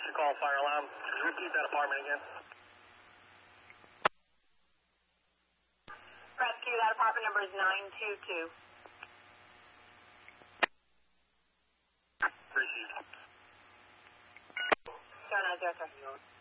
to call fire alarm. Could you repeat that apartment again? Rescue, that apartment number is 922. Received. 0903.